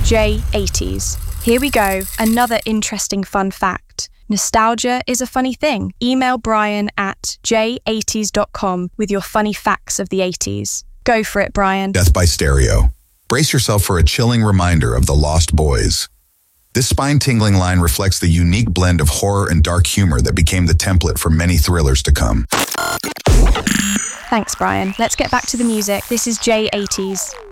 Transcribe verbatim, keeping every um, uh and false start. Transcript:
J eighties. Here we go, another interesting fun fact. Nostalgia is a funny thing. Email Brian at j eighties dot com with your funny facts of the eighties. Go for it, Brian. Death by Stereo. Brace yourself for a chilling reminder of the Lost Boys. This spine-tingling line reflects the unique blend of horror and dark humor that became the template for many thrillers to come. Thanks, Brian. Let's get back to the music. This is J eighties.